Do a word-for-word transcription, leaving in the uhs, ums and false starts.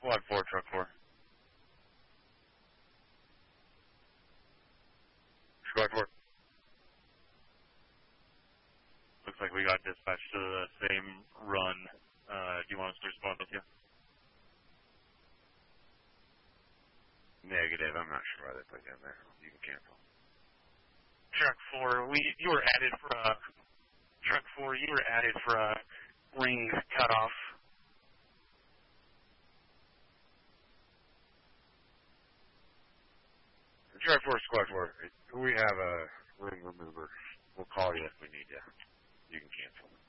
Squad four, truck four. Squad four. Looks like we got dispatched to the same run. Uh, do you want us to respond with you? Negative. I'm not sure why they put you in there. You can cancel. Truck four, we you were added for a truck four. You were added for a ring cutoff. Truck four, squad four. We have a ring remover. We'll call you if we need you. You can cancel.